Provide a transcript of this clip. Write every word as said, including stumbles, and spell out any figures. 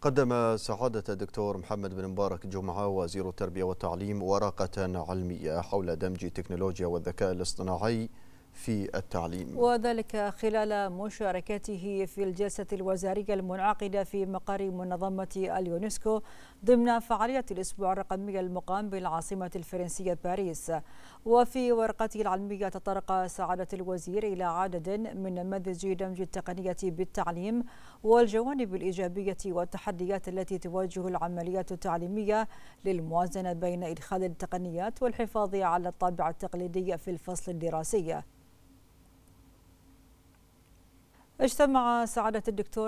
قدم سعادة الدكتور محمد بن مبارك جمعة وزير التربية والتعليم ورقة علمية حول دمج التكنولوجيا والذكاء الاصطناعي في التعليم، وذلك خلال مشاركته في الجلسة الوزارية المنعقدة في مقر منظمة اليونسكو ضمن فعالية الأسبوع الرقمي المقام بالعاصمة الفرنسية باريس. وفي ورقته العلمية تطرق سعادة الوزير إلى عدد من نماذج دمج التقنية بالتعليم والجوانب الإيجابية والتحديات التي تواجه العمليات التعليمية للموازنة بين إدخال التقنيات والحفاظ على الطابع التقليدي في الفصل الدراسي. اجتمع سعادة الدكتور